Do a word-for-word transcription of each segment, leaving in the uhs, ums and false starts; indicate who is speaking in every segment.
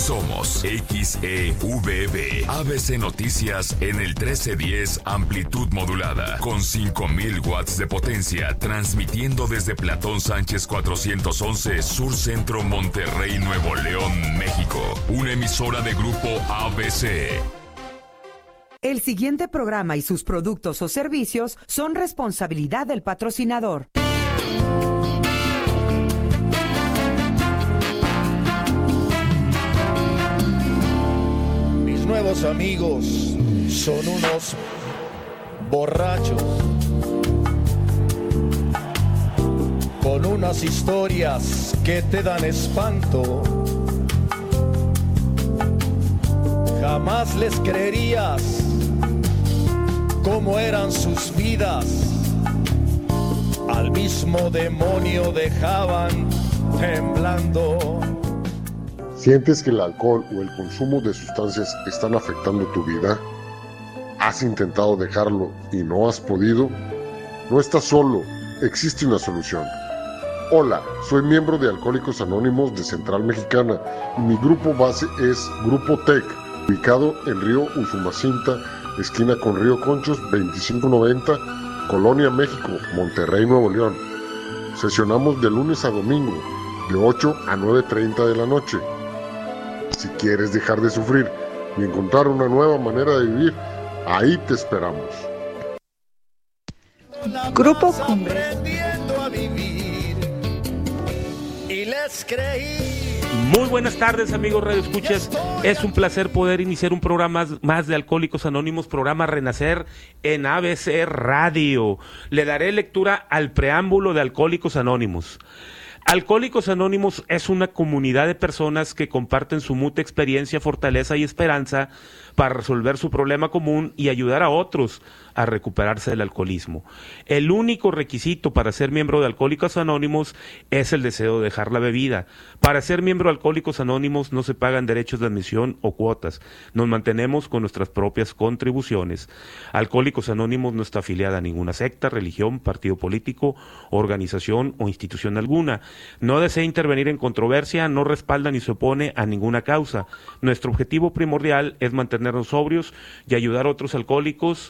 Speaker 1: Somos X E V B, A B C Noticias en el trece diez amplitud modulada, con cinco mil watts de potencia, transmitiendo desde Platón Sánchez cuatrocientos once, Sur Centro, Monterrey, Nuevo León, México. Una emisora de Grupo A B C.
Speaker 2: El siguiente programa y sus productos o servicios son responsabilidad del patrocinador.
Speaker 3: Mis nuevos amigos son unos borrachos con unas historias que te dan espanto. Jamás les creerías cómo eran sus vidas. Al mismo demonio dejaban temblando.
Speaker 4: ¿Sientes que el alcohol o el consumo de sustancias están afectando tu vida? ¿Has intentado dejarlo y no has podido? No estás solo, existe una solución. Hola, soy miembro de Alcohólicos Anónimos de Central Mexicana y mi grupo base es Grupo T E C, ubicado en Río Usumacinta, esquina con Río Conchos, veinticinco noventa, Colonia México, Monterrey, Nuevo León. Sesionamos de lunes a domingo, de ocho a nueve treinta de la noche. Si quieres dejar de sufrir y encontrar una nueva manera de vivir, ahí te esperamos.
Speaker 2: Grupo Cumbres.
Speaker 3: Y les creí.
Speaker 5: Muy buenas tardes, amigos Radio Escuchas. Es un placer poder iniciar un programa más, más de Alcohólicos Anónimos, programa Renacer en A B C Radio. Le daré lectura al preámbulo de Alcohólicos Anónimos. Alcohólicos Anónimos es una comunidad de personas que comparten su mutua experiencia, fortaleza y esperanza para resolver su problema común y ayudar a otros a recuperarse del alcoholismo. El único requisito para ser miembro de Alcohólicos Anónimos es el deseo de dejar la bebida. Para ser miembro de Alcohólicos Anónimos no se pagan derechos de admisión o cuotas. Nos mantenemos con nuestras propias contribuciones. Alcohólicos Anónimos no está afiliada a ninguna secta, religión, partido político, organización o institución alguna. No desea intervenir en controversia, no respalda ni se opone a ninguna causa. Nuestro objetivo primordial es mantenernos sobrios y ayudar a otros alcohólicos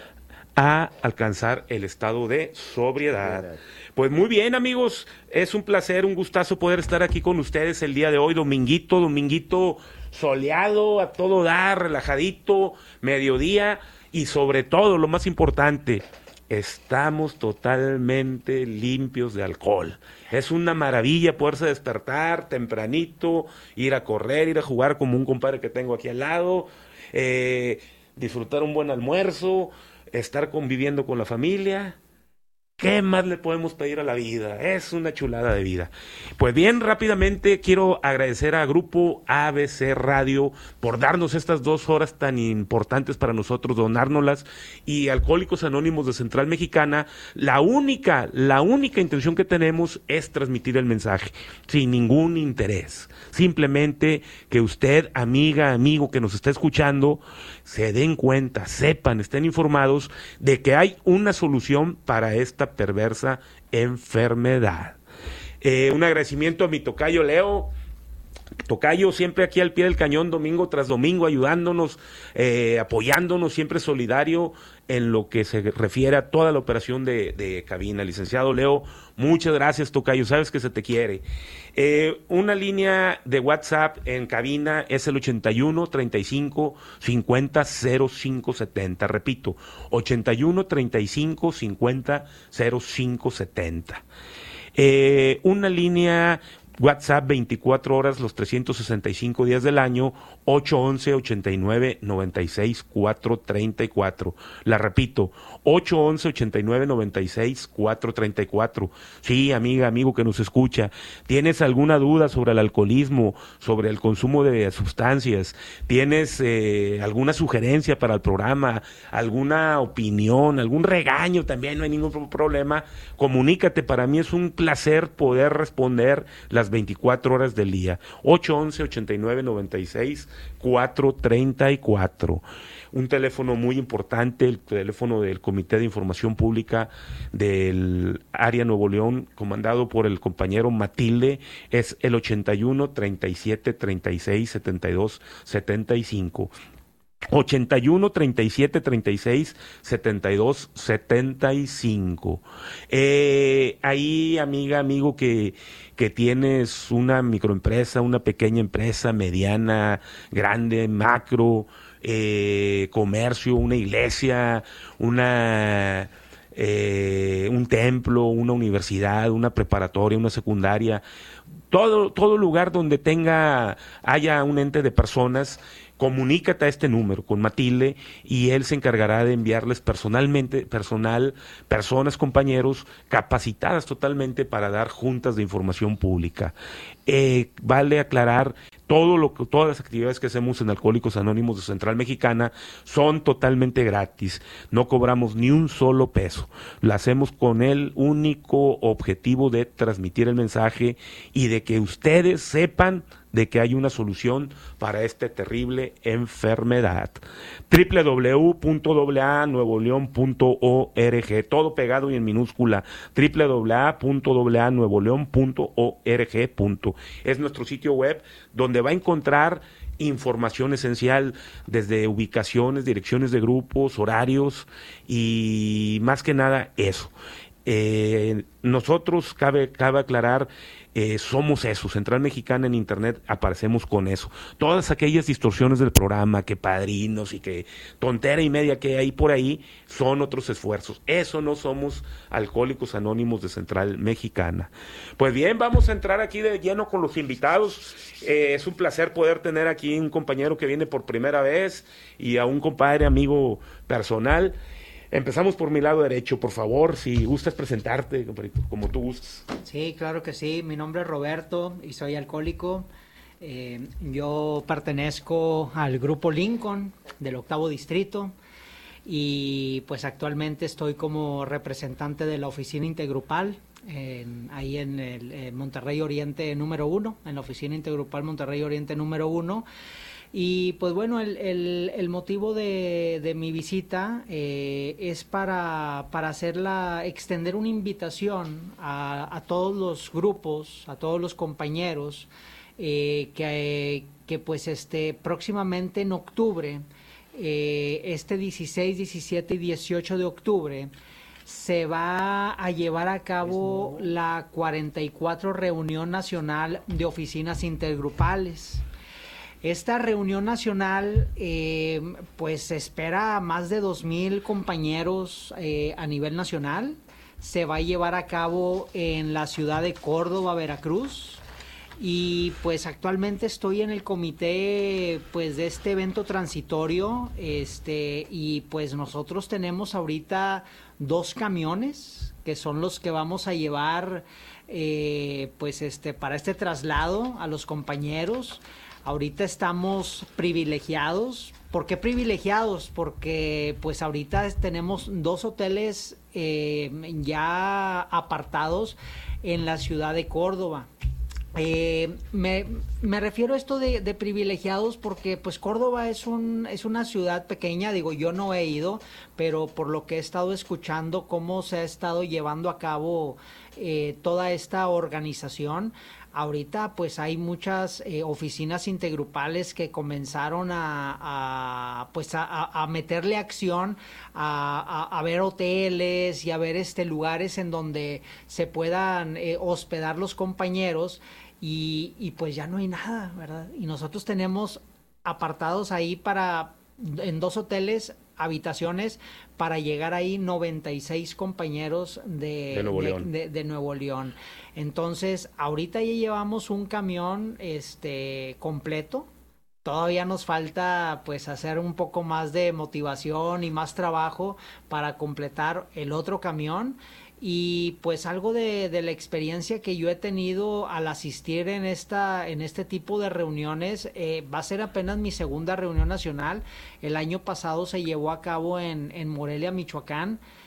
Speaker 5: a alcanzar el estado de sobriedad. Pues muy bien, amigos, es un placer, un gustazo poder estar aquí con ustedes el día de hoy, dominguito, dominguito soleado, a todo dar, relajadito, mediodía y sobre todo, lo más importante, estamos totalmente limpios de alcohol. Es una maravilla poderse despertar tempranito, ir a correr, ir a jugar como un compadre que tengo aquí al lado, eh, disfrutar un buen almuerzo, estar conviviendo con la familia. ¿Qué más le podemos pedir a la vida? Es una chulada de vida. Pues bien, rápidamente quiero agradecer a Grupo A B C Radio por darnos estas dos horas tan importantes para nosotros, donárnoslas, y Alcohólicos Anónimos de Central Mexicana. La única, la única intención que tenemos es transmitir el mensaje, sin ningún interés. Simplemente que usted, amiga, amigo que nos está escuchando, se den cuenta, sepan, estén informados de que hay una solución para esta perversa enfermedad. Eh, un agradecimiento a mi tocayo Leo. Tocayo siempre aquí al pie del cañón, domingo tras domingo, ayudándonos, eh, apoyándonos, siempre solidario en lo que se refiere a toda la operación de, de cabina. Licenciado Leo, muchas gracias, tocayo, sabes que se te quiere. Eh, una línea de WhatsApp en cabina es el ochenta y uno, treinta y cinco, cincuenta, cero cinco setenta, repito, ochenta y uno, treinta y cinco, cincuenta, cero cinco setenta. Eh, una línea WhatsApp veinticuatro horas los trescientos sesenta y cinco días del año, ocho once, ochenta y nueve, noventa y seis, cuatro treinta y cuatro. La repito, ocho once, ochenta y nueve, noventa y seis, cuatro treinta y cuatro. Sí, amiga, amigo que nos escucha, ¿tienes alguna duda sobre el alcoholismo, sobre el consumo de sustancias? ¿Tienes eh, alguna sugerencia para el programa, alguna opinión, algún regaño? También no hay ningún problema. Comunícate, para mí es un placer poder responder las las veinticuatro horas del día. ocho once, ochenta y nueve, noventa y seis, cuatrocientos treinta y cuatro. Un teléfono muy importante, el teléfono del Comité de Información Pública del Área Nuevo León, comandado por el compañero Matilde, es el ochenta y uno, treinta y siete, treinta y seis, setenta y dos, setenta y cinco. ochenta y uno, treinta y siete, treinta y seis, setenta y dos, setenta y cinco. Eh, ahí, amiga, amigo, que, que tienes una microempresa, una pequeña empresa, mediana, grande, macro, eh, comercio, una iglesia, una... Eh, un templo, una universidad, una preparatoria, una secundaria, todo, todo lugar donde tenga, haya un ente de personas, comunícate a este número con Matilde y él se encargará de enviarles personalmente, personal, personas, compañeros capacitadas totalmente para dar juntas de información pública. Eh, vale aclarar, todo lo que, todas las actividades que hacemos en Alcohólicos Anónimos de Central Mexicana son totalmente gratis, no cobramos ni un solo peso, lo hacemos con el único objetivo de transmitir el mensaje y de que ustedes sepan de que hay una solución para esta terrible enfermedad. doble u doble u doble u punto a nuevo león punto org, todo pegado y en minúscula, doble u doble u doble u punto a nuevo león punto org. Es nuestro sitio web donde va a encontrar información esencial desde ubicaciones, direcciones de grupos, horarios y más que nada eso. Eh, nosotros, cabe, cabe aclarar, Eh, somos eso, Central Mexicana en Internet, aparecemos con eso. Todas aquellas distorsiones del programa, que padrinos y que tontera y media que hay por ahí, son otros esfuerzos. Eso no somos Alcohólicos Anónimos de Central Mexicana. Pues bien, vamos a entrar aquí de lleno con los invitados. Eh, es un placer poder tener aquí un compañero que viene por primera vez y a un compadre, amigo personal. Empezamos por mi lado derecho, por favor, si gustas presentarte, como tú gustas.
Speaker 6: Sí, claro que sí. Mi nombre es Roberto y soy alcohólico. Eh, yo pertenezco al Grupo Lincoln del octavo distrito y pues actualmente estoy como representante de la oficina intergrupal en, ahí en el en Monterrey Oriente número uno, en la oficina intergrupal Monterrey Oriente número uno. Y pues bueno, el, el, el motivo de, de mi visita eh, es para, para hacerla, extender una invitación a, a todos los grupos, a todos los compañeros, eh, que, que pues este próximamente en octubre, eh, este dieciséis, diecisiete y dieciocho de octubre, se va a llevar a cabo la cuarenta y cuatro Reunión Nacional de Oficinas Intergrupales. Esta reunión nacional, eh, pues espera a más de dos mil compañeros eh, a nivel nacional. Se va a llevar a cabo en la ciudad de Córdoba, Veracruz. Y pues actualmente estoy en el comité pues de este evento transitorio, este y pues nosotros tenemos ahorita dos camiones que son los que vamos a llevar eh, pues este para este traslado a los compañeros. Ahorita estamos privilegiados. ¿Por qué privilegiados? Porque pues ahorita tenemos dos hoteles eh, ya apartados en la ciudad de Córdoba. Eh, me, me refiero a esto de, de privilegiados porque pues Córdoba es un es una ciudad pequeña, digo, yo no he ido, pero por lo que he estado escuchando cómo se ha estado llevando a cabo eh, toda esta organización. Ahorita pues hay muchas eh, oficinas intergrupales que comenzaron a, a pues a, a meterle acción a, a, a ver hoteles y a ver este lugares en donde se puedan eh, hospedar los compañeros y, y pues ya no hay nada, ¿verdad? Y nosotros tenemos apartados ahí para en dos hoteles habitaciones para llegar ahí noventa y seis compañeros de,
Speaker 5: de, Nuevo,
Speaker 6: de,
Speaker 5: León.
Speaker 6: De, de Nuevo León. Entonces, ahorita ya llevamos un camión este completo. Todavía nos falta pues hacer un poco más de motivación y más trabajo para completar el otro camión. Y pues algo de, de la experiencia que yo he tenido al asistir en esta en este tipo de reuniones, eh, va a ser apenas mi segunda reunión nacional. El año pasado se llevó a cabo en, en Morelia, Michoacán,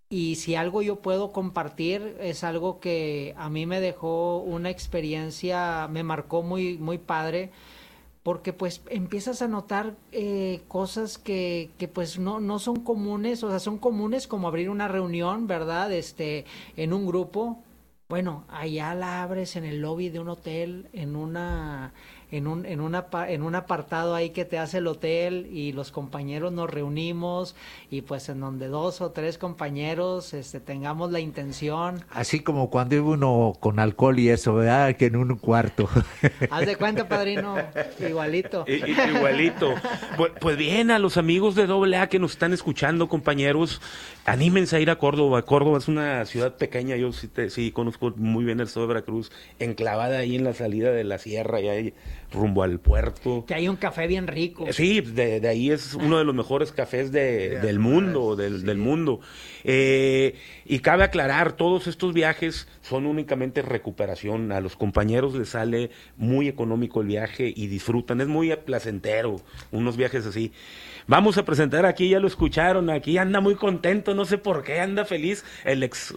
Speaker 6: y si algo yo puedo compartir es algo que a mí me dejó una experiencia, me marcó muy, muy padre, porque pues empiezas a notar eh, cosas que, que pues no, no son comunes, o sea, son comunes como abrir una reunión, ¿verdad? Este, en un grupo. Bueno, allá la abres en el lobby de un hotel, en una... en un en una en un apartado ahí que te hace el hotel, y los compañeros nos reunimos, y pues en donde dos o tres compañeros este tengamos la intención.
Speaker 7: Así como cuando iba uno con alcohol y eso, ¿verdad? Que en un cuarto.
Speaker 6: Haz de cuenta, padrino, igualito.
Speaker 5: I, i, igualito. Pues, pues bien, a los amigos de doble A que nos están escuchando, compañeros, anímense a ir a Córdoba. Córdoba es una ciudad pequeña, yo sí, te, sí conozco muy bien el estado de Veracruz, enclavada ahí en la salida de la sierra, y ahí rumbo al puerto.
Speaker 6: Que hay un café bien rico.
Speaker 5: Sí, de, de ahí es uno de los mejores cafés de, del mundo, del, del mundo. Eh, y cabe aclarar, todos estos viajes son únicamente recuperación. A los compañeros les sale muy económico el viaje y disfrutan. Es muy placentero unos viajes así. Vamos a presentar aquí, ya lo escucharon, aquí anda muy contento, no sé por qué, anda feliz el ex...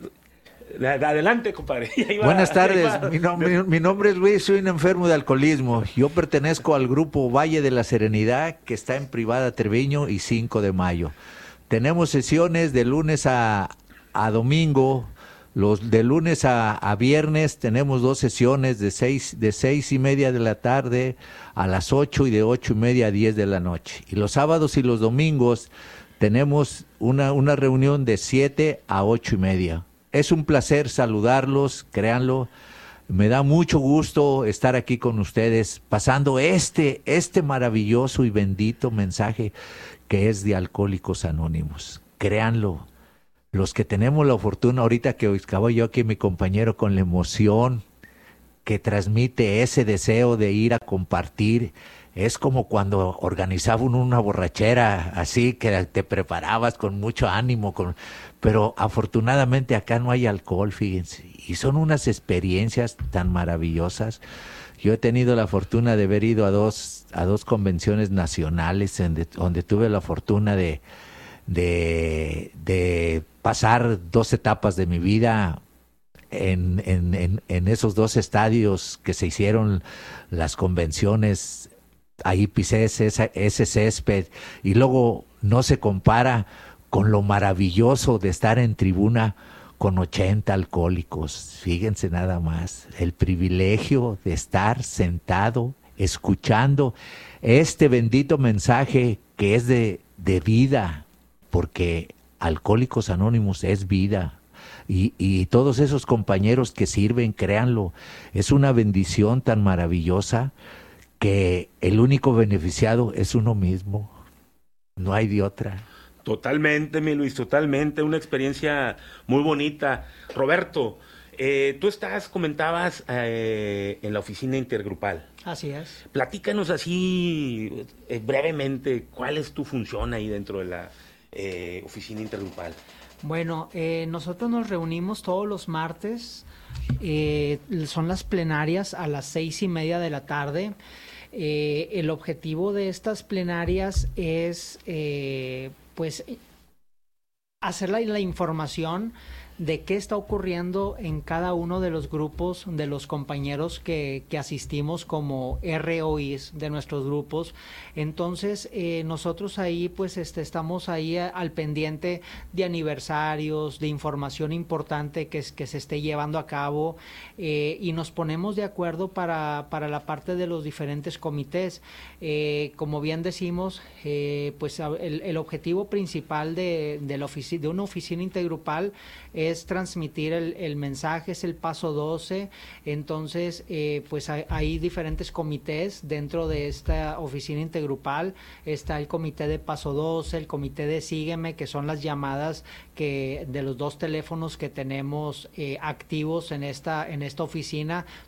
Speaker 5: Adelante, compadre. Iba,
Speaker 7: Buenas tardes, mi, nom mi, mi nombre es Luis, soy un enfermo de alcoholismo. Yo pertenezco al grupo Valle de la Serenidad, que está en Privada Treviño y cinco de mayo. Tenemos sesiones de lunes a, a domingo, los de lunes a, a viernes tenemos dos sesiones de seis, de seis y media de la tarde a las ocho y de ocho y media a diez de la noche. Y los sábados y los domingos tenemos una, una reunión de siete a ocho y media. Es un placer saludarlos, créanlo. Me da mucho gusto estar aquí con ustedes, pasando este, este maravilloso y bendito mensaje que es de Alcohólicos Anónimos. Créanlo, los que tenemos la fortuna, ahorita que acabo yo aquí, mi compañero, con la emoción que transmite ese deseo de ir a compartir. Es como cuando organizaban una borrachera, así que te preparabas con mucho ánimo, con... pero afortunadamente acá no hay alcohol, fíjense, y son unas experiencias tan maravillosas. Yo he tenido la fortuna de haber ido a dos, a dos convenciones nacionales en de, donde tuve la fortuna de, de, de pasar dos etapas de mi vida en, en, en, en esos dos estadios que se hicieron las convenciones. Ahí pisé ese, ese césped, y luego no se compara con lo maravilloso de estar en tribuna con ochenta alcohólicos. Fíjense nada más, el privilegio de estar sentado, escuchando este bendito mensaje que es de, de vida, porque Alcohólicos Anónimos es vida. Y, y todos esos compañeros que sirven, créanlo, es una bendición tan maravillosa que el único beneficiado es uno mismo, no hay de otra.
Speaker 5: Totalmente, mi Luis, totalmente, una experiencia muy bonita. Roberto, eh, tú estás, comentabas, eh, en la oficina intergrupal.
Speaker 6: Así es.
Speaker 5: Platícanos así, eh, brevemente, ¿cuál es tu función ahí dentro de la eh, oficina intergrupal?
Speaker 6: Bueno, eh, nosotros nos reunimos todos los martes, eh, son las plenarias a las seis y media de la tarde. Eh, el objetivo de estas plenarias es, eh, pues, hacer la, la información de qué está ocurriendo en cada uno de los grupos de los compañeros que, que asistimos como R O Is de nuestros grupos. Entonces eh, nosotros ahí pues este, estamos ahí a, al pendiente de aniversarios, de información importante que, que se esté llevando a cabo, eh, y nos ponemos de acuerdo para, para la parte de los diferentes comités. Eh, como bien decimos, eh, pues el, el objetivo principal de, de, la ofici- de una oficina intergrupal es es transmitir el, el mensaje, es el paso doce. Entonces eh, pues hay, hay diferentes comités dentro de esta oficina intergrupal. Está el comité de paso doce, el comité de sígueme, que son las llamadas que de los dos teléfonos que tenemos eh, activos en esta, en esta oficina.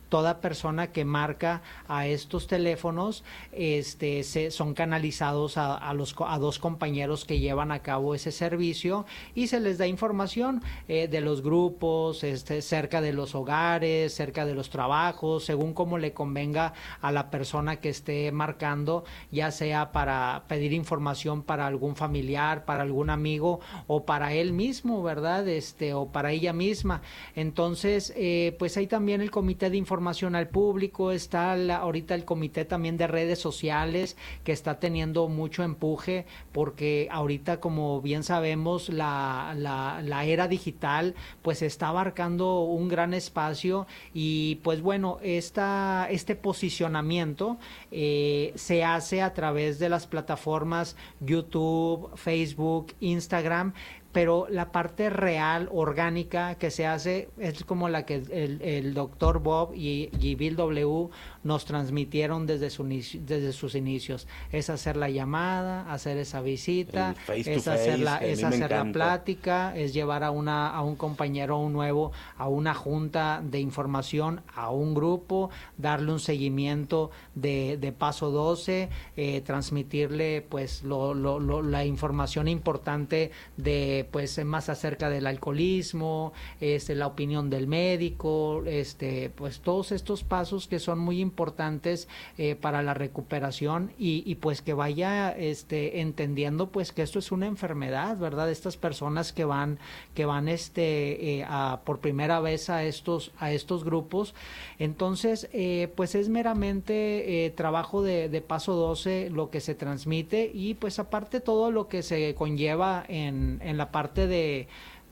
Speaker 6: toda persona que marca a estos teléfonos este, se, son canalizados a, a, los, a dos compañeros que llevan a cabo ese servicio y se les da información eh, de los grupos, este, cerca de los hogares, cerca de los trabajos, según como le convenga a la persona que esté marcando, ya sea para pedir información para algún familiar, para algún amigo o para él mismo, ¿verdad? Este, o para ella misma. Entonces, eh, pues hay también el comité de información al público, está la, ahorita el comité también de redes sociales que está teniendo mucho empuje porque ahorita, como bien sabemos, la, la, la era digital pues está abarcando un gran espacio y pues bueno, esta, este posicionamiento eh, se hace a través de las plataformas YouTube, Facebook, Instagram, pero la parte real, orgánica, que se hace es como la que el, el doctor Bob y, y Bill W. nos transmitieron desde, su, desde sus inicios. Es hacer la llamada, hacer esa visita, es hacer, la, es hacer la plática, es llevar a, una, a un compañero a un nuevo a una junta de información, a un grupo, darle un seguimiento de, de paso doce, eh, transmitirle pues lo, lo, lo, la información importante de pues más acerca del alcoholismo, este, la opinión del médico, este, pues todos estos pasos que son muy importantes eh, para la recuperación y, y pues que vaya este, entendiendo pues que esto es una enfermedad, ¿verdad? Estas personas que van que van este eh, a, por primera vez a estos a estos grupos, entonces eh, pues es meramente eh, trabajo de, de paso doce lo que se transmite y pues aparte todo lo que se conlleva en, en la parte de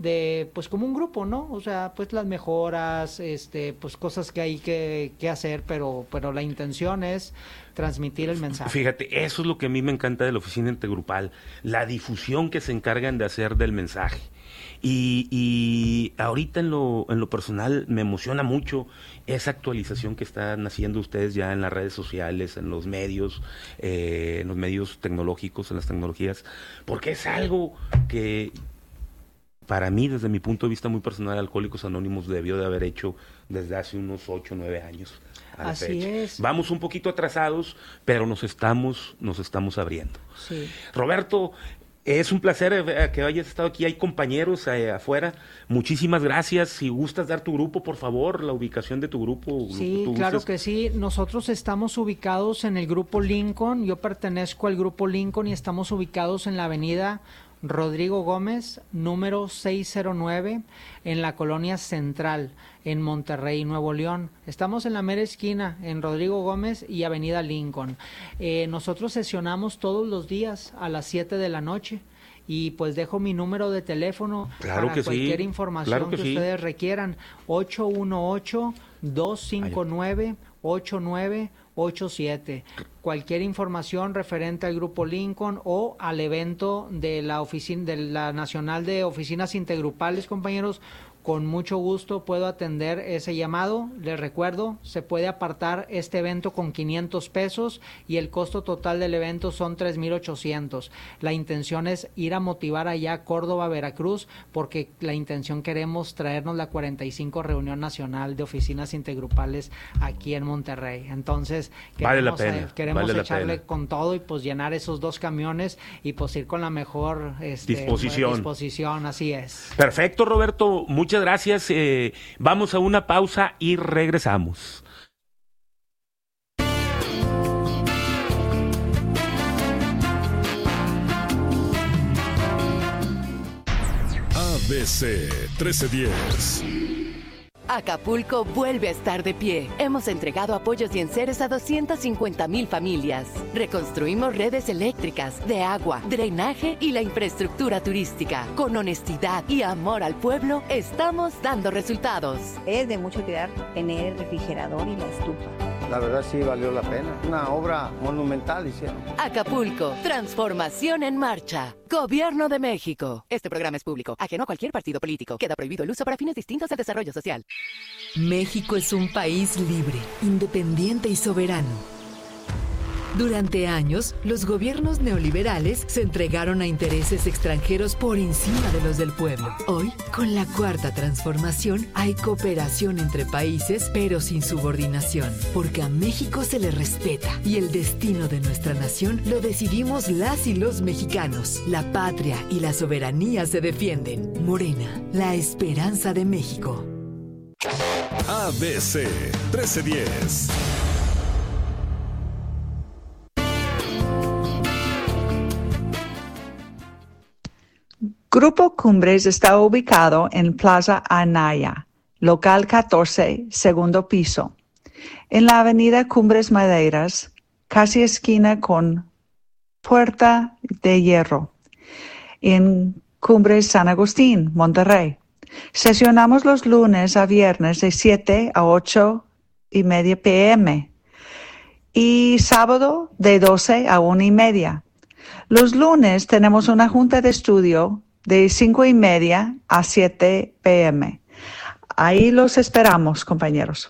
Speaker 6: de pues como un grupo, ¿no? O sea, pues las mejoras, este, pues cosas que hay que, que hacer, pero, pero la intención es transmitir el mensaje.
Speaker 5: Fíjate, eso es lo que a mí me encanta de la oficina intergrupal, la difusión que se encargan de hacer del mensaje. Y, y ahorita en lo, en lo personal me emociona mucho esa actualización que están haciendo ustedes ya en las redes sociales, en los medios, eh, en los medios tecnológicos, en las tecnologías, porque es algo que para mí, desde mi punto de vista muy personal, Alcohólicos Anónimos debió de haber hecho desde hace unos ocho o nueve años.
Speaker 6: Así
Speaker 5: fecha.
Speaker 6: es.
Speaker 5: Vamos un poquito atrasados, pero nos estamos, nos estamos abriendo.
Speaker 6: Sí.
Speaker 5: Roberto, es un placer eh, que hayas estado aquí. Hay compañeros eh, afuera. Muchísimas gracias. Si gustas dar tu grupo, por favor, la ubicación de tu grupo.
Speaker 6: Sí,
Speaker 5: ¿tú
Speaker 6: claro
Speaker 5: gustas?
Speaker 6: que sí. Nosotros estamos ubicados en el Grupo Lincoln. Yo pertenezco al Grupo Lincoln y estamos ubicados en la avenida Rodrigo Gómez, número seiscientos nueve, en la Colonia Central, en Monterrey, Nuevo León. Estamos en la mera esquina, en Rodrigo Gómez y Avenida Lincoln. Eh, nosotros sesionamos todos los días a las siete de la noche. Y pues dejo mi número de teléfono
Speaker 5: claro
Speaker 6: para
Speaker 5: que
Speaker 6: cualquier
Speaker 5: sí.
Speaker 6: información
Speaker 5: claro que,
Speaker 6: que
Speaker 5: sí.
Speaker 6: ustedes requieran. ocho uno ocho, dos cinco nueve, ocho nueve ocho siete. Cualquier información referente al Grupo Lincoln o al evento de la oficina de la Nacional de Oficinas Intergrupales, compañeros, con mucho gusto puedo atender ese llamado. Les recuerdo, se puede apartar este evento con quinientos pesos y el costo total del evento son tres mil ochocientos. La intención es ir a motivar allá a Córdoba, Veracruz, porque la intención queremos traernos la cuarenta y cinco Reunión Nacional de Oficinas Intergrupales aquí en Monterrey. Entonces,
Speaker 5: vale la
Speaker 6: queremos,
Speaker 5: pena,
Speaker 6: eh, queremos
Speaker 5: vale la
Speaker 6: echarle
Speaker 5: pena.
Speaker 6: con todo y pues llenar esos dos camiones y pues ir con la mejor este,
Speaker 5: disposición.
Speaker 6: disposición, así es.
Speaker 5: Perfecto, Roberto. Muchas gracias. Eh, vamos a una pausa y regresamos.
Speaker 1: A B C trece diez.
Speaker 8: Acapulco vuelve a estar de pie. Hemos entregado apoyos y enseres a doscientas cincuenta mil familias. Reconstruimos redes eléctricas, de agua, drenaje y la infraestructura turística. Con honestidad y amor al pueblo, estamos dando resultados.
Speaker 9: Es de mucha utilidad tener el refrigerador y la estufa.
Speaker 3: La verdad sí valió la pena. Una obra monumental hicieron.
Speaker 8: Acapulco, transformación en marcha. Gobierno de México. Este programa es público, ajeno a cualquier partido político. Queda prohibido el uso para fines distintos al desarrollo social.
Speaker 10: México es un país libre, independiente y soberano. Durante años, los gobiernos neoliberales se entregaron a intereses extranjeros por encima de los del pueblo. Hoy, con la cuarta transformación, hay cooperación entre países, pero sin subordinación, porque a México se le respeta y el destino de nuestra nación lo decidimos las y los mexicanos. La patria y la soberanía se defienden. Morena, la esperanza de México.
Speaker 11: A B C trece diez.
Speaker 12: Grupo Cumbres está ubicado en Plaza Anaya, local catorce, segundo piso, en la avenida Cumbres Maderas, casi esquina con Puerta de Hierro, en Cumbres San Agustín, Monterrey. Sesionamos los lunes a viernes de siete a ocho y media pm y sábado de doce a una y media. Los lunes tenemos una junta de estudio de cinco y media a siete pm. Ahí los esperamos, compañeros.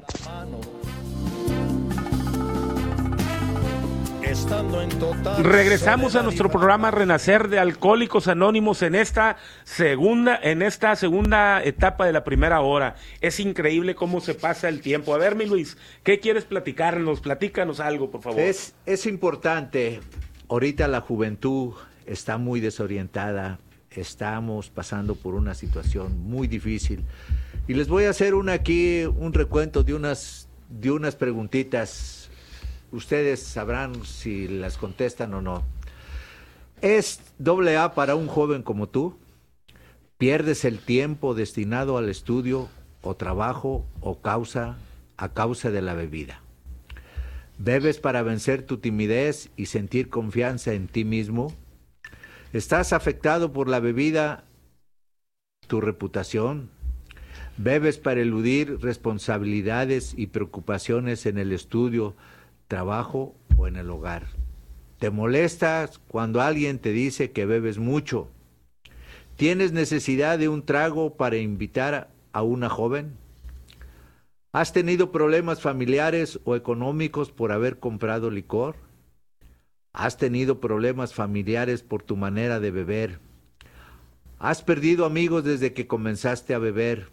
Speaker 5: Regresamos a nuestro programa Renacer de Alcohólicos Anónimos en esta segunda, en esta segunda etapa de la primera hora. Es increíble cómo se pasa el tiempo. A ver, mi Luis, ¿qué quieres platicarnos? Platícanos algo, por favor.
Speaker 7: Es, es importante. Ahorita la juventud está muy desorientada. Estamos pasando por una situación muy difícil. Y les voy a hacer una aquí, un recuento de unas, de unas preguntitas. Ustedes sabrán si las contestan o no. ¿Es doble A para un joven como tú? ¿Pierdes el tiempo destinado al estudio o trabajo o causa a causa de la bebida? ¿Bebes para vencer tu timidez y sentir confianza en ti mismo? ¿Estás afectado por la bebida, tu reputación? ¿Bebes para eludir responsabilidades y preocupaciones en el estudio, trabajo o en el hogar? ¿Te molestas cuando alguien te dice que bebes mucho? ¿Tienes necesidad de un trago para invitar a una joven? ¿Has tenido problemas familiares o económicos por haber comprado licor? ¿Has tenido problemas familiares por tu manera de beber? ¿Has perdido amigos desde que comenzaste a beber?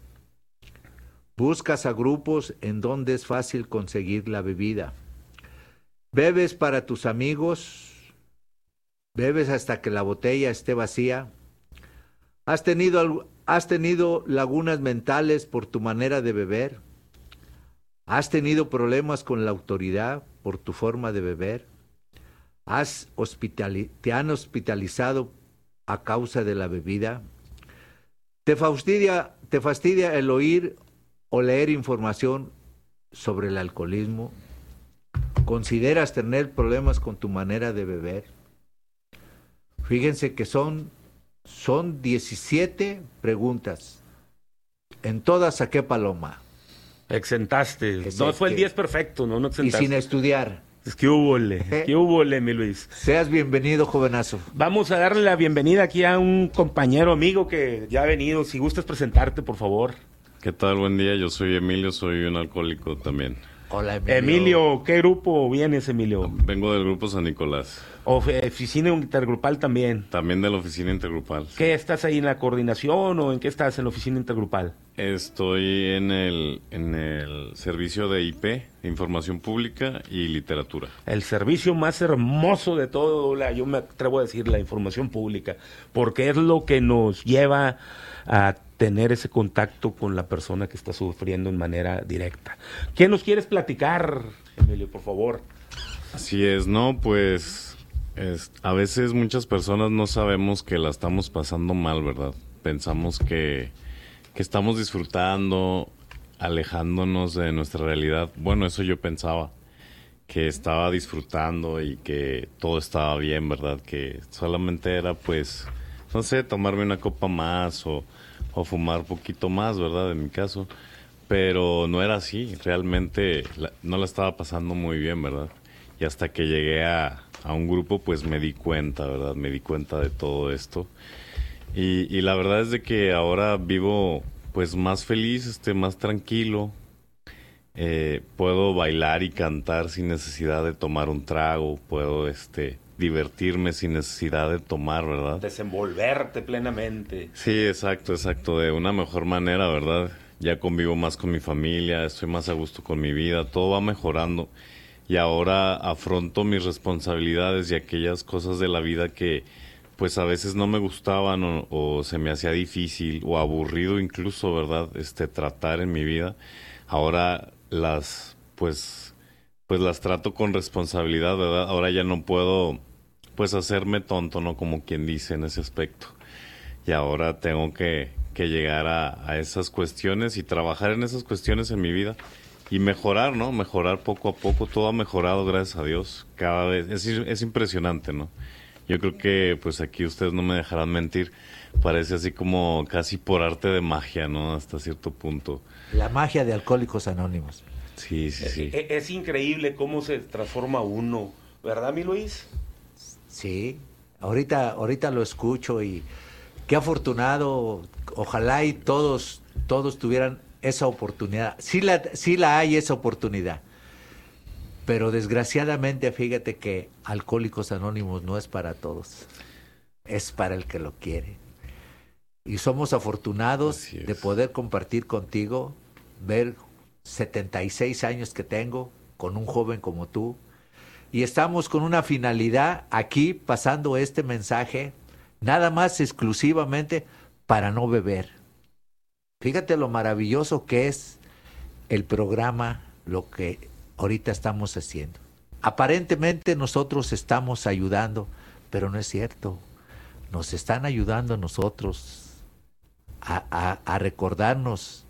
Speaker 7: ¿Buscas a grupos en donde es fácil conseguir la bebida? ¿Bebes para tus amigos? ¿Bebes hasta que la botella esté vacía? ¿Has tenido, has tenido lagunas mentales por tu manera de beber? ¿Has tenido problemas con la autoridad por tu forma de beber? ¿Has hospitali- ¿Te han hospitalizado a causa de la bebida? ¿Te fastidia, te fastidia el oír o leer información sobre el alcoholismo? ¿Consideras tener problemas con tu manera de beber? Fíjense que son, son diecisiete preguntas. En todas saqué paloma.
Speaker 5: Exentaste. No fue el diez perfecto, ¿no? No exentaste.
Speaker 7: Y sin estudiar.
Speaker 5: Es que húbole,
Speaker 7: ¿Eh?
Speaker 5: que húbole, mi Luis.
Speaker 7: Seas bienvenido, jovenazo.
Speaker 5: Vamos a darle la bienvenida aquí a un compañero amigo que ya ha venido. Si gustas presentarte, por favor.
Speaker 13: ¿Qué tal? Buen día. Yo soy Emilio, soy un alcohólico también.
Speaker 7: Hola, Emilio.
Speaker 5: Emilio, ¿qué grupo vienes, Emilio?
Speaker 13: Vengo del grupo San Nicolás.
Speaker 5: Oficina intergrupal también.
Speaker 13: También de la oficina intergrupal.
Speaker 5: ¿Qué estás ahí en la coordinación o en qué estás en la oficina intergrupal?
Speaker 13: Estoy en el en el servicio de I P, Información Pública y Literatura.
Speaker 5: El servicio más hermoso de todo, la, yo me atrevo a decir, la información pública, porque es lo que nos lleva a tener ese contacto con la persona que está sufriendo en manera directa. ¿Qué nos quieres platicar, Emilio, por favor?
Speaker 13: Así es, ¿no? Pues es, a veces muchas personas no sabemos que la estamos pasando mal, ¿verdad? Pensamos que, que estamos disfrutando, alejándonos de nuestra realidad. Bueno, eso yo pensaba, que estaba disfrutando y que todo estaba bien, ¿verdad? Que solamente era, pues, no sé, tomarme una copa más o, o fumar un poquito más, ¿verdad? En mi caso. Pero no era así, realmente la, no la estaba pasando muy bien, ¿verdad? Y hasta que llegué a, a un grupo, pues me di cuenta, ¿verdad? Me di cuenta de todo esto. Y, y la verdad es de que ahora vivo, pues, más feliz, este, más tranquilo. Eh, puedo bailar y cantar sin necesidad de tomar un trago, puedo este divertirme sin necesidad de tomar, ¿verdad?
Speaker 5: Desenvolverte plenamente.
Speaker 13: Sí, exacto, exacto, de una mejor manera, ¿verdad? Ya convivo más con mi familia, estoy más a gusto con mi vida, todo va mejorando y ahora afronto mis responsabilidades y aquellas cosas de la vida que pues a veces no me gustaban o, o se me hacía difícil o aburrido incluso, ¿verdad? Este, tratar en mi vida. Ahora las, pues, pues las trato con responsabilidad, ¿verdad? Ahora ya no puedo, pues, hacerme tonto, ¿no? Como quien dice en ese aspecto. Y ahora tengo que, que llegar a, a esas cuestiones y trabajar en esas cuestiones en mi vida y mejorar, ¿no? Mejorar poco a poco. Todo ha mejorado, gracias a Dios. Cada vez, es, es impresionante, ¿no? Yo creo que, pues, aquí ustedes no me dejarán mentir. Parece así como casi por arte de magia, ¿no? Hasta cierto punto.
Speaker 7: La magia de Alcohólicos Anónimos.
Speaker 13: Sí, sí, sí.
Speaker 5: Es, es increíble cómo se transforma uno, ¿verdad, mi Luis?
Speaker 7: Sí, ahorita, ahorita lo escucho y qué afortunado, ojalá y todos, todos tuvieran esa oportunidad. Sí la, sí la hay esa oportunidad, pero desgraciadamente fíjate que Alcohólicos Anónimos no es para todos, es para el que lo quiere. Y somos afortunados de poder compartir contigo, ver setenta y seis años que tengo con un joven como tú. Y estamos con una finalidad aquí pasando este mensaje, nada más exclusivamente para no beber. Fíjate lo maravilloso que es el programa, lo que ahorita estamos haciendo. Aparentemente nosotros estamos ayudando, pero no es cierto. Nos están ayudando a nosotros a, a, a recordarnos.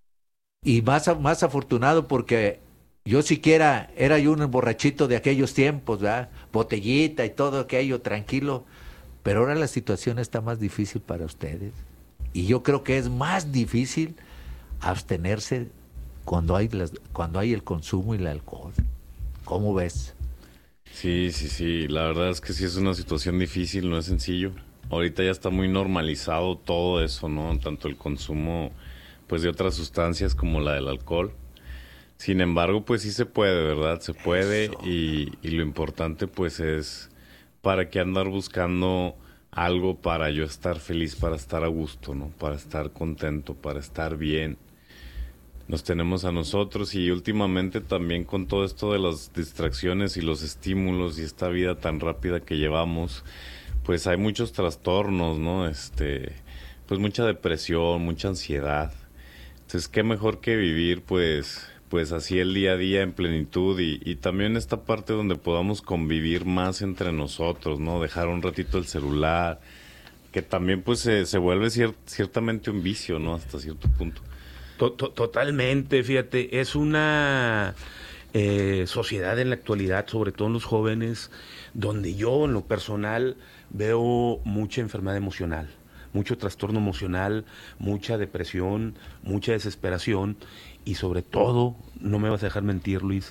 Speaker 7: Y más, más afortunado porque yo siquiera era yo un borrachito de aquellos tiempos, ¿verdad? Botellita y todo aquello, tranquilo. Pero ahora la situación está más difícil para ustedes. Y yo creo que es más difícil abstenerse cuando hay, las, cuando hay el consumo y el alcohol. ¿Cómo ves?
Speaker 13: Sí, sí, sí. La verdad es que sí es una situación difícil, no es sencillo. Ahorita ya está muy normalizado todo eso, ¿no? Tanto el consumo, pues, de otras sustancias como la del alcohol. Sin embargo, pues sí se puede, ¿verdad? Se puede y, y lo importante, pues, es para qué andar buscando algo para yo estar feliz, para estar a gusto, ¿no? Para estar contento, para estar bien. Nos tenemos a nosotros y últimamente también con todo esto de las distracciones y los estímulos y esta vida tan rápida que llevamos, pues hay muchos trastornos, ¿no? Este, pues mucha depresión, mucha ansiedad. Entonces, qué mejor que vivir, pues, pues así el día a día en plenitud y, y también esta parte donde podamos convivir más entre nosotros, ¿no? Dejar un ratito el celular, que también pues se, se vuelve cier- ciertamente un vicio, ¿no? Hasta cierto punto.
Speaker 5: Totalmente, fíjate, es una eh, sociedad en la actualidad, sobre todo en los jóvenes, donde yo en lo personal veo mucha enfermedad emocional, mucho trastorno emocional, mucha depresión, mucha desesperación y sobre todo, no me vas a dejar mentir, Luis,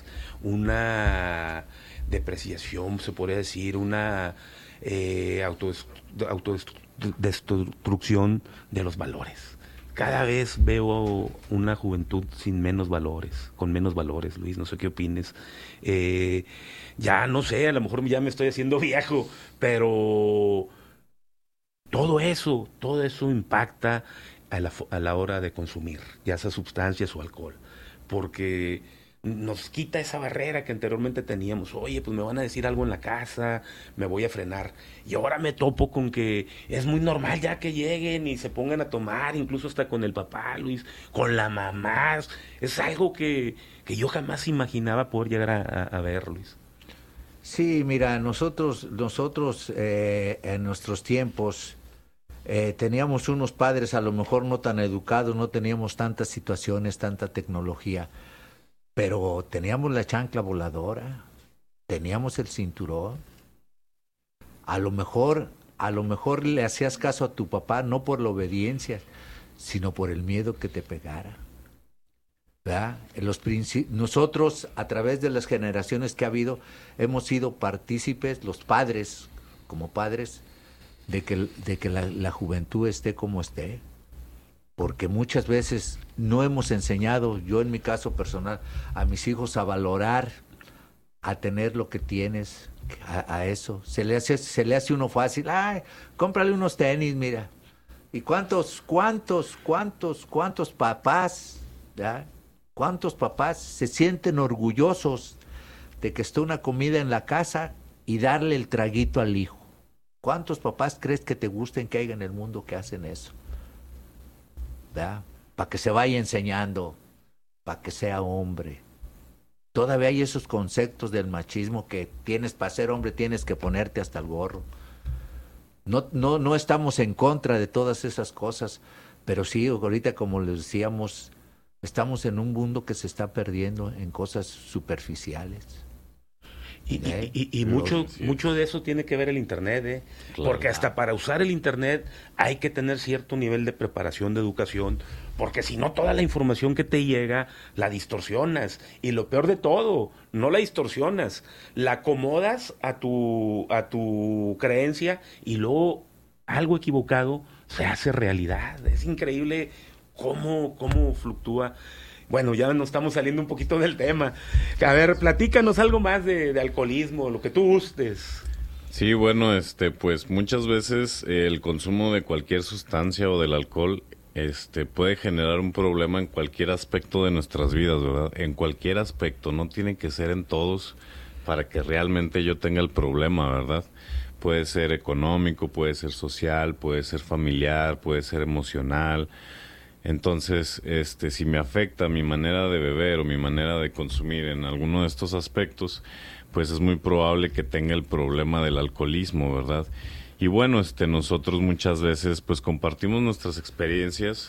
Speaker 5: una depreciación, se podría decir, una eh, autodest- autodestrucción de los valores. Cada vez veo una juventud sin menos valores, con menos valores, Luis, no sé qué opines. Eh, ya no sé, a lo mejor ya me estoy haciendo viejo, pero todo eso, todo eso impacta a la, a la hora de consumir, ya sea sustancias o alcohol, porque nos quita esa barrera que anteriormente teníamos. Oye, pues me van a decir algo en la casa, me voy a frenar. Y ahora me topo con que es muy normal ya que lleguen y se pongan a tomar, incluso hasta con el papá, Luis, con la mamá. Es algo que, que yo jamás imaginaba poder llegar a, a, a ver, Luis.
Speaker 7: Sí, mira, nosotros, nosotros eh, en nuestros tiempos eh, teníamos unos padres a lo mejor no tan educados, no teníamos tantas situaciones, tanta tecnología. Pero teníamos la chancla voladora, teníamos el cinturón. A lo mejor, a lo mejor le hacías caso a tu papá no por la obediencia, sino por el miedo que te pegara. ¿Verdad? En los princi- nosotros, a través de las generaciones que ha habido, hemos sido partícipes, los padres, como padres, de que, de que la, la juventud esté como esté. porque muchas veces no hemos enseñado, yo en mi caso personal, a mis hijos a valorar, a tener lo que tienes, a, a eso. Se le hace, se le hace uno fácil, ay, cómprale unos tenis, mira. ¿Y cuántos, cuántos, cuántos, cuántos papás, ¿ya? cuántos papás se sienten orgullosos de que esté una comida en la casa y darle el traguito al hijo? ¿Cuántos papás crees que te gusten que haya en el mundo que hacen eso? Para que se vaya enseñando, para que sea hombre. Todavía hay esos conceptos del machismo que tienes, para ser hombre tienes que ponerte hasta el gorro. No, no, no estamos en contra de todas esas cosas, pero sí, ahorita como les decíamos, estamos en un mundo que se está perdiendo en cosas superficiales.
Speaker 5: Y, ¿Eh? y, y, y mucho, sí. mucho de eso tiene que ver el Internet, ¿eh? Claro. Porque hasta para usar el Internet hay que tener cierto nivel de preparación, de educación, porque si no toda la información que te llega la distorsionas, y lo peor de todo, no la distorsionas, la acomodas a tu, a tu creencia y luego algo equivocado se hace realidad. Es increíble cómo, cómo fluctúa. Bueno, ya nos estamos saliendo un poquito del tema. A ver, platícanos algo más de, de alcoholismo, lo que tú gustes.
Speaker 13: Sí, bueno, este, pues muchas veces eh, el consumo de cualquier sustancia o del alcohol, este, puede generar un problema en cualquier aspecto de nuestras vidas, ¿verdad? En cualquier aspecto, no tiene que ser en todos para que realmente yo tenga el problema, ¿verdad? Puede ser económico, puede ser social, puede ser familiar, puede ser emocional. Entonces, este, si me afecta mi manera de beber o mi manera de consumir en alguno de estos aspectos, pues es muy probable que tenga el problema del alcoholismo, ¿verdad? Y bueno, este, nosotros muchas veces pues compartimos nuestras experiencias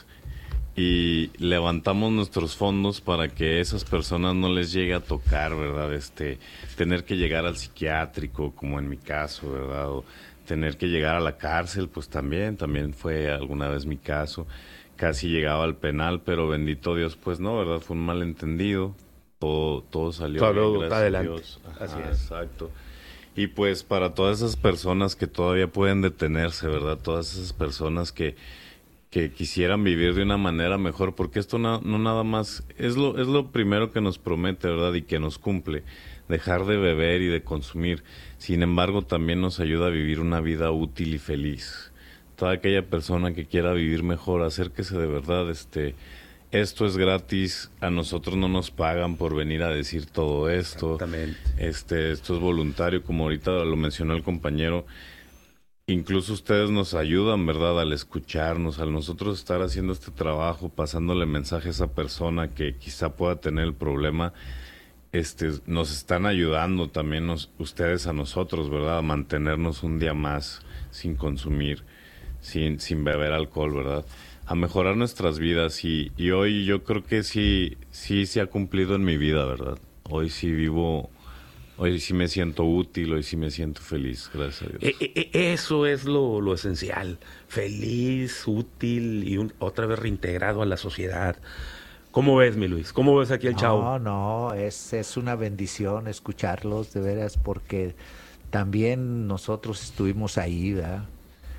Speaker 13: y levantamos nuestros fondos para que esas personas no les llegue a tocar, ¿verdad? Este, tener que llegar al psiquiátrico, como en mi caso, ¿verdad? O tener que llegar a la cárcel, pues también, también fue alguna vez mi caso. Casi llegaba al penal, pero bendito Dios, pues no, ¿verdad? Fue un malentendido, todo, todo salió
Speaker 5: todo
Speaker 13: bien, gracias
Speaker 5: adelante.
Speaker 13: a Dios. Ajá,
Speaker 5: así es.
Speaker 13: Exacto. Y pues para todas esas personas que todavía pueden detenerse, ¿verdad? Todas esas personas que, que quisieran vivir de una manera mejor, porque esto no, no nada más, es lo, es lo primero que nos promete, ¿verdad? Y que nos cumple, dejar de beber y de consumir. Sin embargo, también nos ayuda a vivir una vida útil y feliz. Toda aquella persona que quiera vivir mejor, acérquese de verdad, este, esto es gratis, a nosotros no nos pagan por venir a decir todo esto.
Speaker 5: Exactamente.
Speaker 13: Este, esto es voluntario, como ahorita lo mencionó el compañero. Incluso ustedes nos ayudan, ¿verdad?, al escucharnos, al nosotros estar haciendo este trabajo, pasándole mensaje a esa persona que quizá pueda tener el problema. Este, nos están ayudando también nos, ustedes a nosotros, ¿verdad?, a mantenernos un día más sin consumir. Sin, sin beber alcohol, ¿verdad? A mejorar nuestras vidas y, y hoy yo creo que sí, sí se ha cumplido en mi vida, ¿verdad? Hoy sí vivo, hoy sí me siento útil, hoy sí me siento feliz, gracias a Dios.
Speaker 5: E, e, eso es lo, lo esencial, feliz, útil y un, otra vez reintegrado a la sociedad. ¿Cómo ves, mi Luis? ¿Cómo ves aquí el
Speaker 7: no,
Speaker 5: chavo?
Speaker 7: No, no, es, es una bendición escucharlos, de veras, porque también nosotros estuvimos ahí, ¿verdad?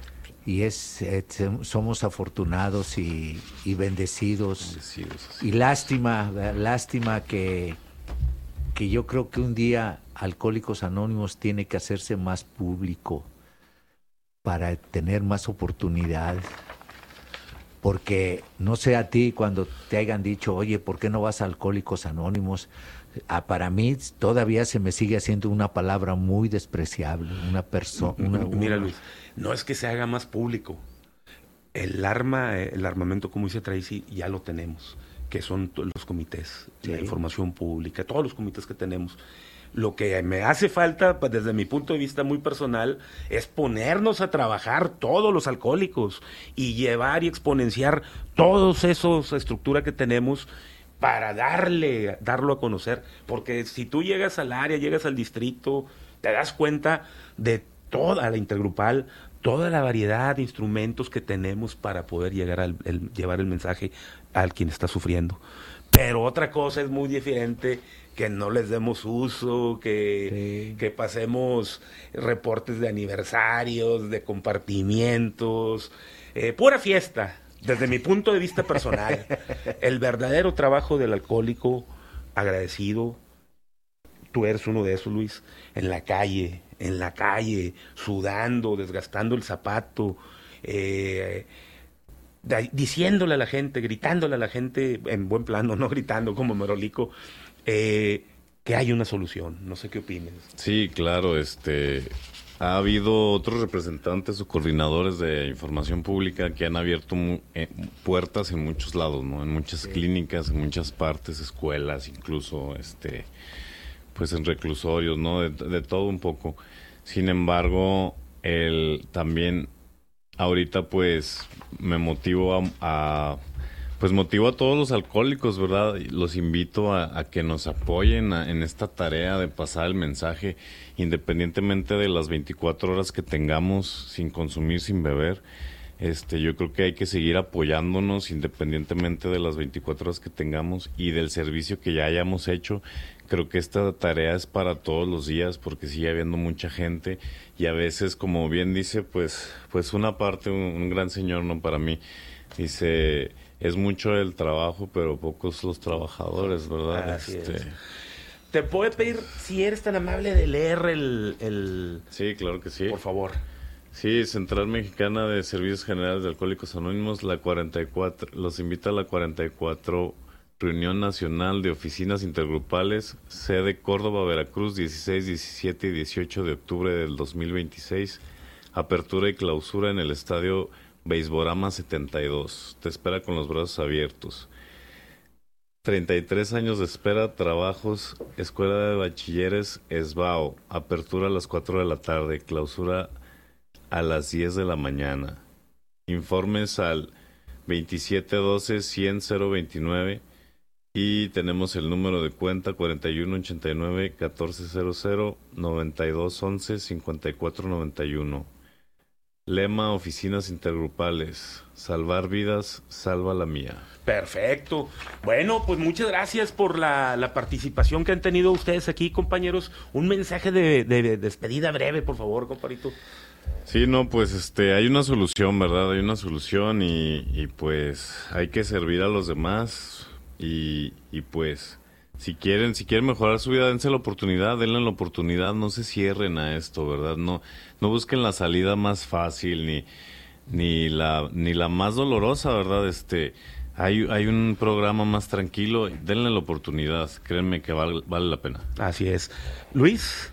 Speaker 7: Y es, es somos afortunados y, y bendecidos. bendecidos y lástima, lástima que, que yo creo que un día Alcohólicos Anónimos tiene que hacerse más público para tener más oportunidad. Porque no sé a ti cuando te hayan dicho, oye, ¿por qué no vas a Alcohólicos Anónimos? Ah, para mí todavía se me sigue haciendo una palabra muy despreciable, una persona. Una,
Speaker 5: Mira, Luis, no es que se haga más público. El arma, el armamento, como dice Tracy, ya lo tenemos, que son los comités, sí. La información pública, todos los comités que tenemos. Lo que me hace falta, desde mi punto de vista muy personal, es ponernos a trabajar todos los alcohólicos y llevar y exponenciar todos esos estructuras que tenemos para darle, darlo a conocer, porque si tú llegas al área, llegas al distrito, te das cuenta de toda la intergrupal, toda la variedad de instrumentos que tenemos para poder llegar al el, llevar el mensaje al quien está sufriendo. Pero otra cosa es muy diferente, que no les demos uso, que, sí. que pasemos reportes de aniversarios, de compartimientos, eh, pura fiesta. desde mi punto de vista personal, el verdadero trabajo del alcohólico agradecido, tú eres uno de esos, Luis, en la calle, en la calle, sudando, desgastando el zapato, eh, diciéndole a la gente, gritándole a la gente, en buen plano, no gritando como Merolico, eh, que hay una solución. No sé qué opines.
Speaker 13: Sí, claro, este... ha habido otros representantes o coordinadores de información pública que han abierto mu- eh, puertas en muchos lados, ¿no? En muchas sí. clínicas, en muchas partes, escuelas, incluso, este, pues en reclusorios, ¿no? De, de todo un poco. Sin embargo, el también ahorita, pues, me motivo a, a pues motivo a todos los alcohólicos, ¿verdad? Los invito a, a que nos apoyen a, en esta tarea de pasar el mensaje, independientemente de las veinticuatro horas que tengamos sin consumir, sin beber. Este, yo creo que hay que seguir apoyándonos independientemente de las veinticuatro horas que tengamos y del servicio que ya hayamos hecho. Creo que esta tarea es para todos los días porque sigue habiendo mucha gente y a veces, como bien dice, pues, pues una parte, un, un gran señor, ¿no? Para mí, dice... es mucho el trabajo, pero pocos los trabajadores, ¿verdad?
Speaker 5: Así
Speaker 13: este...
Speaker 5: es. ¿Te puedo pedir, si eres tan amable, de leer el, el...
Speaker 13: Sí, claro que sí.
Speaker 5: Por favor.
Speaker 13: Sí, Central Mexicana de Servicios Generales de Alcohólicos Anónimos, la cuarenta y cuatro, los invita a la cuarenta y cuatro Reunión Nacional de Oficinas Intergrupales, sede Córdoba, Veracruz, dieciséis, diecisiete y dieciocho de octubre del dos mil veintiséis. Apertura y clausura en el Estadio Beisborama setenta y dos. Te espera con los brazos abiertos. treinta y tres años de espera, trabajos, Escuela de Bachilleres, ESBAO. Apertura a las cuatro de la tarde, clausura a las diez de la mañana. Informes al veintisiete doce cien cero veintinueve y tenemos el número de cuenta cuarenta y uno ochenta y nueve catorce cero cero noventa y dos once cincuenta y cuatro noventa y uno. Lema: oficinas intergrupales, salvar vidas, salva la mía.
Speaker 5: Perfecto. Bueno, pues muchas gracias por la, la participación que han tenido ustedes aquí, compañeros. Un mensaje de, de, de despedida breve, por favor, compadrito.
Speaker 13: Sí, no, pues este, hay una solución, ¿verdad? Hay una solución y, y pues hay que servir a los demás y, y pues... Si quieren, si quieren mejorar su vida, dense la oportunidad, denle la oportunidad, no se cierren a esto, ¿verdad? No, no busquen la salida más fácil ni, ni la, ni la más dolorosa, ¿verdad? Este, hay, hay un programa más tranquilo, denle la oportunidad, créanme que vale, vale la pena.
Speaker 5: Así es. Luis.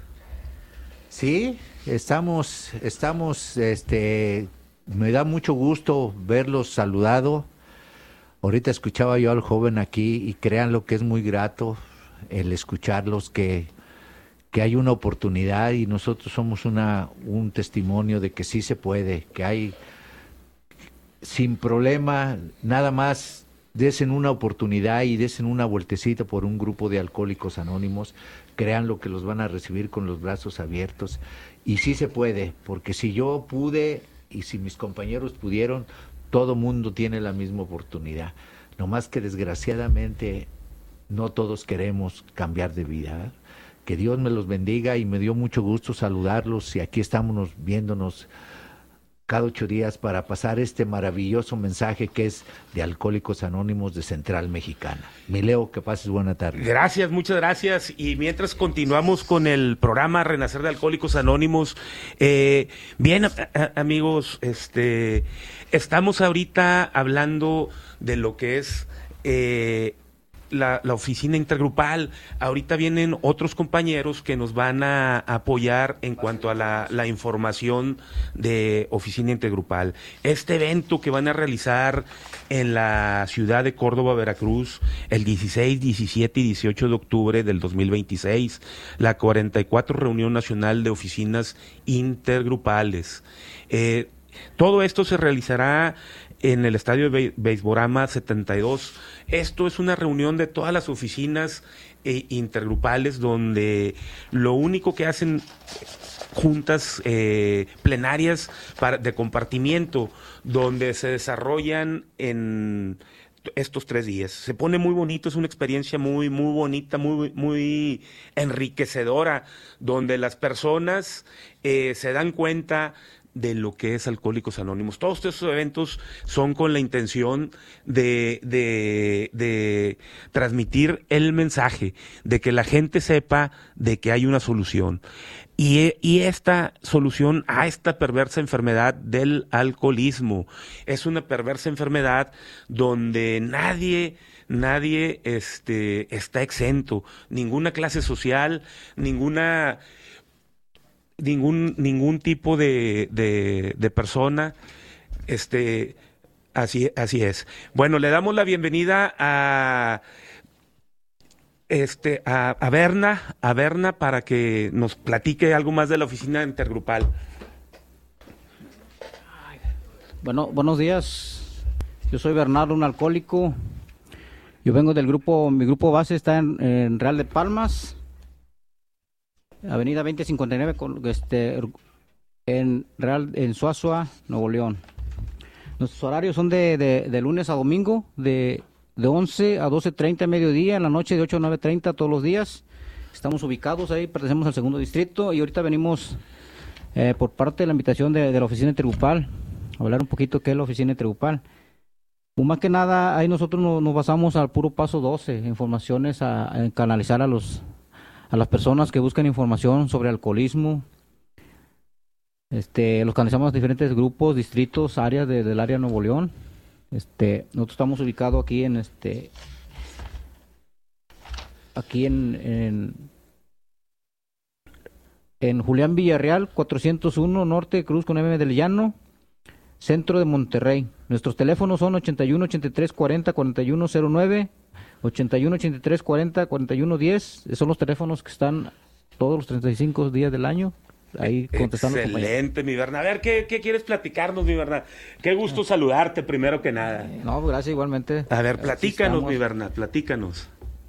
Speaker 7: Sí, estamos, estamos, este, me da mucho gusto verlos saludado. Ahorita escuchaba yo al joven aquí y créanlo que es muy grato el escucharlos, que, que hay una oportunidad y nosotros somos una un testimonio de que sí se puede, que hay sin problema, nada más desen una oportunidad y desen una vueltecita por un grupo de alcohólicos anónimos, créanlo que los van a recibir con los brazos abiertos y sí se puede, porque si yo pude y si mis compañeros pudieron, todo mundo tiene la misma oportunidad, nomás que desgraciadamente no todos queremos cambiar de vida. Que Dios me los bendiga y me dio mucho gusto saludarlos y aquí estamos viéndonos cada ocho días para pasar este maravilloso mensaje que es de Alcohólicos Anónimos de Central Mexicana. Mi Leo, que pases buena tarde.
Speaker 5: Gracias, muchas gracias. Y mientras continuamos con el programa Renacer de Alcohólicos Anónimos, eh, bien, a, a, amigos, este, estamos ahorita hablando de lo que es eh, La, la oficina intergrupal. Ahorita vienen otros compañeros que nos van a apoyar en cuanto a la, la información de oficina intergrupal. Este evento que van a realizar en la ciudad de Córdoba, Veracruz, el dieciséis, diecisiete y dieciocho de octubre del dos mil veintiséis, la cuarenta y cuatro Reunión Nacional de Oficinas Intergrupales. Eh, todo esto se realizará en el Estadio de Beisborama setenta y dos. Esto es una reunión de todas las oficinas eh, intergrupales donde lo único que hacen juntas eh, plenarias para, de compartimiento, donde se desarrollan en estos tres días. Se pone muy bonito, es una experiencia muy, muy bonita, muy, muy enriquecedora, donde las personas eh, se dan cuenta de lo que es Alcohólicos Anónimos. Todos estos eventos son con la intención de, de, de transmitir el mensaje, de que la gente sepa de que hay una solución. Y, y esta solución a esta perversa enfermedad del alcoholismo es una perversa enfermedad donde nadie... Nadie este, está exento, ninguna clase social, ninguna, ningún, ningún tipo de, de, de persona, este, así, así es. Bueno, le damos la bienvenida a, este, a, a Berna, a Berna para que nos platique algo más de la oficina intergrupal.
Speaker 14: Bueno, buenos días. Yo soy Bernardo, un alcohólico. Yo vengo del grupo, mi grupo base está en, en Real de Palmas, Avenida veinte cincuenta y nueve, este, en Real, en Suazua, Nuevo León. Nuestros horarios son de, de, de lunes a domingo, de, de once a doce treinta mediodía, en la noche de ocho a nueve treinta todos los días. Estamos ubicados ahí, pertenecemos al segundo distrito y ahorita venimos eh, por parte de la invitación de, de la oficina intergrupal, a hablar un poquito qué es la oficina intergrupal. Pues más que nada, ahí nosotros nos, nos basamos al puro paso doce, informaciones a, a canalizar a los a las personas que buscan información sobre alcoholismo. Este, los canalizamos a diferentes grupos, distritos, áreas de, del área de Nuevo León. Este, nosotros estamos ubicados aquí en este, aquí en, en, en Julián Villarreal, cuatrocientos uno Norte, Cruz con M del Llano, Centro de Monterrey. Nuestros teléfonos son ochenta y uno, ochenta y tres, cuarenta, cuarenta y uno cero nueve, ochenta y uno, ochenta y tres, cuarenta, cuarenta y uno diez. Son los teléfonos que están todos los treinta y cinco días del año ahí contestando.
Speaker 5: Excelente, mi Berna. A ver, ¿qué, qué quieres platicarnos, mi Berna? Qué gusto saludarte primero que nada.
Speaker 14: No, gracias igualmente.
Speaker 5: A ver, platícanos, mi Berna, platícanos.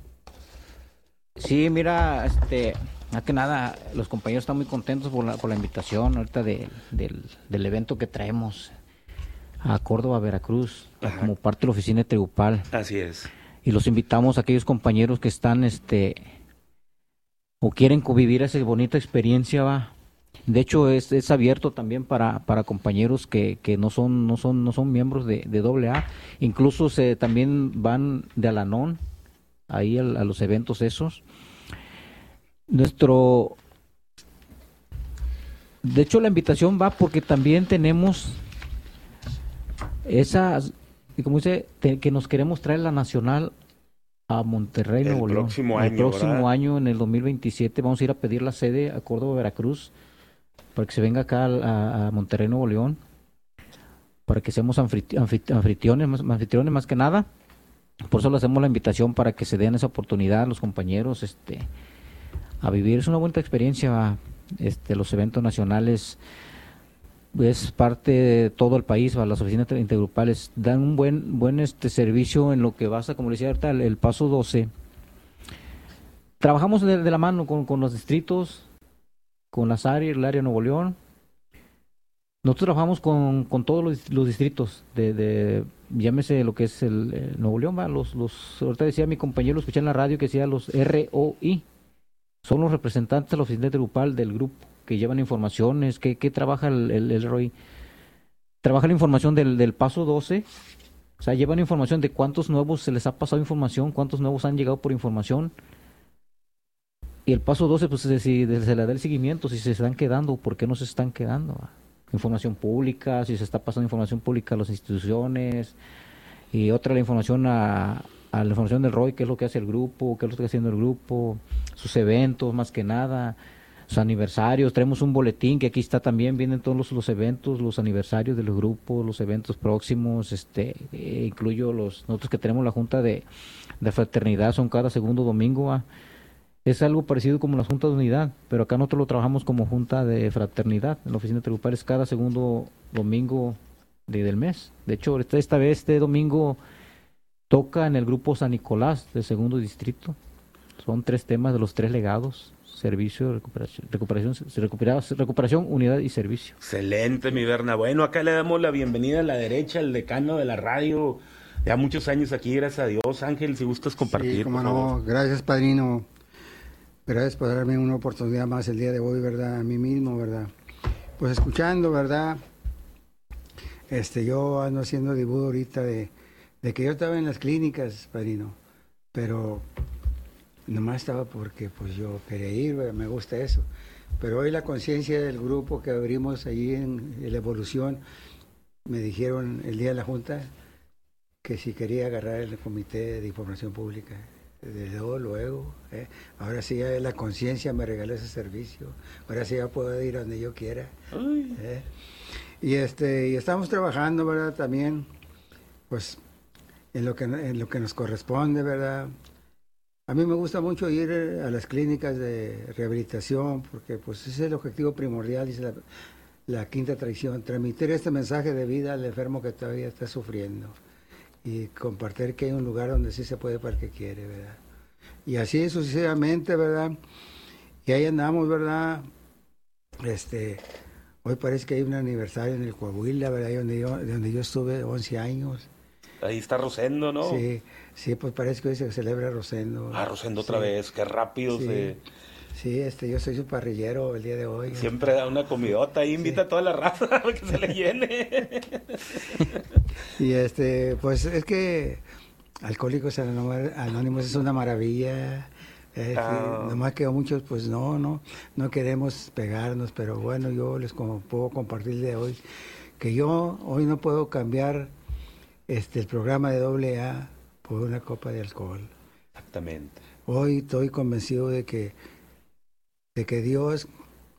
Speaker 14: Sí, mira, este... más que nada, los compañeros están muy contentos por la, por la invitación ahorita de, del, del evento que traemos a Córdoba, Veracruz, Ajá. como parte de la oficina intergrupal.
Speaker 5: Así es.
Speaker 14: Y los invitamos a aquellos compañeros que están, este, o quieren convivir esa bonita experiencia, va. De hecho, es, es abierto también para, para compañeros que, que no son, no son, no son miembros de, de doble A. Incluso se también van de Alanón ahí a, a los eventos esos. Nuestro, de hecho la invitación va porque también tenemos esas, como dice, te, que nos queremos traer la nacional a Monterrey,
Speaker 5: el
Speaker 14: Nuevo León.
Speaker 5: Próximo año,
Speaker 14: el próximo
Speaker 5: ¿verdad?
Speaker 14: año, en el dos mil veintisiete, vamos a ir a pedir la sede a Córdoba, Veracruz, para que se venga acá a, a Monterrey, Nuevo León, para que seamos anfitri- anfit- anfitriones, más, anfitriones más que nada. Por eso le hacemos la invitación para que se den esa oportunidad los compañeros, este, a vivir. Es una buena experiencia, este, los eventos nacionales es parte de todo el país, las oficinas intergrupales dan un buen buen este servicio en lo que basa, como le decía ahorita, el, el paso doce. Trabajamos de, de la mano con, con los distritos, con las áreas, el área de Nuevo León. Nosotros trabajamos con, con todos los, los distritos, de, de llámese lo que es el, el Nuevo León, ¿va? Los, los, ahorita decía mi compañero, lo escuché en la radio, que decía los R O I, son los representantes de la oficina intergrupal del grupo, que llevan informaciones. ¿Qué, qué trabaja el, el, el R O I? Trabaja la información del, del paso doce, o sea, llevan información de cuántos nuevos se les ha pasado información, cuántos nuevos han llegado por información. Y el paso doce, pues si se le da el seguimiento, si se están quedando, ¿por qué no se están quedando? Información pública, si se está pasando información pública a las instituciones, y otra la información a, a la información del R O I, qué es lo que hace el grupo, qué es lo que está haciendo el grupo, sus eventos más que nada, sus aniversarios. Traemos un boletín que aquí está también, vienen todos los, los eventos, los aniversarios de los grupos, los eventos próximos, este, eh, incluyo los, nosotros que tenemos la junta de, de fraternidad, son cada segundo domingo, ¿ah? Es algo parecido como la junta de unidad, pero acá nosotros lo trabajamos como junta de fraternidad. En la oficina intergrupal es cada segundo domingo de, del mes. De hecho, esta, esta vez, este domingo, toca en el grupo San Nicolás del segundo distrito. Son tres temas de los tres legados: servicio, recuperación, recuperación, recuperación, recuperación, unidad y servicio.
Speaker 5: Excelente, mi Berna. Bueno, acá le damos la bienvenida a la derecha, al decano de la radio. Ya muchos años aquí, gracias a Dios. Ángel, si gustas compartir.
Speaker 15: Sí, cómo
Speaker 5: por
Speaker 15: no.
Speaker 5: favor.
Speaker 15: Gracias, padrino. Gracias por darme una oportunidad más el día de hoy, ¿verdad? A mí mismo, ¿verdad? Pues escuchando, ¿verdad? Este, yo ando haciendo dibujo ahorita de, de que yo estaba en las clínicas, padrino, pero nomás estaba porque pues yo quería ir, ¿verdad? Me gusta eso. Pero hoy la conciencia del grupo que abrimos allí en, en la Evolución, me dijeron el día de la Junta que si quería agarrar el Comité de Información Pública. Desde luego, luego ¿eh? Ahora sí ya la conciencia me regaló ese servicio, ahora sí ya puedo ir a donde yo quiera. ¿eh? Y este y estamos trabajando, ¿verdad? También, pues, en lo que en lo que nos corresponde, ¿verdad? A mí me gusta mucho ir a las clínicas de rehabilitación, porque pues ese es el objetivo primordial, dice la, la quinta tradición, transmitir este mensaje de vida al enfermo que todavía está sufriendo. Y compartir que hay un lugar donde sí se puede para el que quiere, ¿verdad? Y así sucesivamente, ¿verdad? Y ahí andamos, ¿verdad? Este, hoy parece que hay un aniversario en el Coahuila, ¿verdad? Ahí donde yo, donde yo estuve once años.
Speaker 5: Ahí está Rosendo, ¿no?
Speaker 15: Sí, sí, pues parece que hoy se celebra Rosendo.
Speaker 5: Ah, Rosendo otra
Speaker 15: sí.
Speaker 5: vez, qué rápido
Speaker 15: sí.
Speaker 5: se...
Speaker 15: Sí, este, yo soy su parrillero el día de hoy.
Speaker 5: Siempre da una comidota ahí, invita sí. a toda la raza para que se le llene.
Speaker 15: Y este, pues es que Alcohólicos Anónimos es una maravilla. Eh, ah. sí, nomás que muchos, pues no, no, no queremos pegarnos, pero bueno, yo les como puedo compartir de hoy que yo hoy no puedo cambiar este el programa de doble A por una copa de alcohol.
Speaker 5: Exactamente.
Speaker 15: Hoy estoy convencido de que de que Dios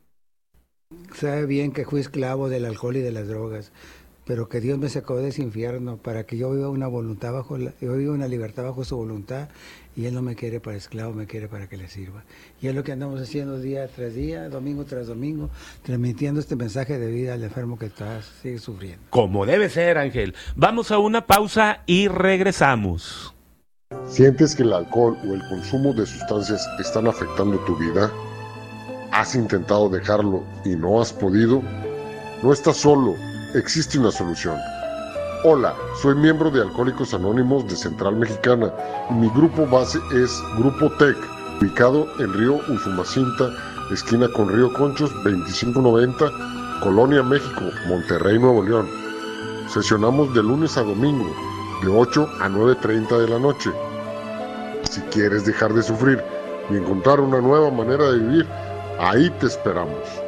Speaker 15: sabe bien que fui esclavo del alcohol y de las drogas, pero que Dios me sacó de ese infierno para que yo viva una voluntad bajo la, yo viva una libertad bajo su voluntad, y Él no me quiere para esclavo, me quiere para que le sirva. Y es lo que andamos haciendo día tras día, domingo tras domingo, transmitiendo este mensaje de vida al enfermo que está, sigue sufriendo.
Speaker 5: Como debe ser, Ángel. Vamos a una pausa y regresamos.
Speaker 4: ¿Sientes que el alcohol o el consumo de sustancias están afectando tu vida? ¿Has intentado dejarlo y no has podido? No estás solo, existe una solución. Hola, soy miembro de Alcohólicos Anónimos de Central Mexicana y mi grupo base es Grupo T E C, ubicado en Río Usumacinta, esquina con Río Conchos, veinticinco noventa, Colonia México, Monterrey, Nuevo León. Sesionamos de lunes a domingo, de ocho a nueve treinta de la noche. Si quieres dejar de sufrir y encontrar una nueva manera de vivir, ahí te esperamos.